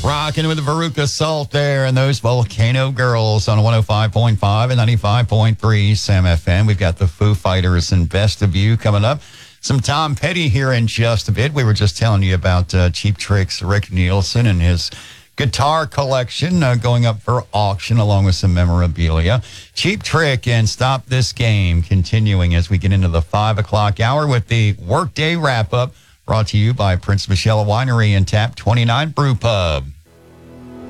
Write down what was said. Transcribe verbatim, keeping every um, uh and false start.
Rocking with the Veruca Salt there and those Volcano Girls on one oh five point five and ninety-five point three Sam F M. We've got the Foo Fighters and Best of You coming up. Some Tom Petty here in just a bit. We were just telling you about uh, Cheap Trick's Rick Nielsen and his guitar collection uh, going up for auction along with some memorabilia. Cheap Trick and Stop This Game continuing as we get into the five o'clock hour with the Workday Wrap-Up brought to you by Prince Michelle Winery and Tap twenty-nine Brew Pub.